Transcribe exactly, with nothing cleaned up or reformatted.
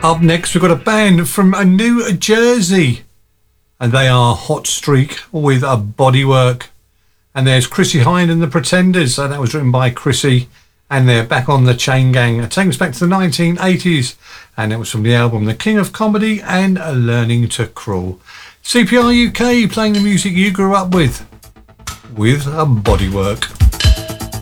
Up next, we've got a band from a New Jersey, and they are Hot Streak with a Bodywork. And there's Chrissie Hynde and the Pretenders, and that was written by Chrissie, and they're back on the Chain Gang. It takes us back to the nineteen eighties, and it was from the album The King of Comedy and Learning to Crawl. C P R U K playing the music you grew up with, with a Bodywork.